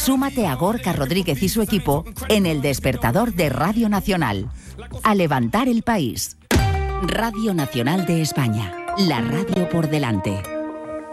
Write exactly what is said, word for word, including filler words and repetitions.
Súmate a Gorka Rodríguez y su equipo en El Despertador de Radio Nacional. A levantar el país. Radio Nacional de España. La radio por delante.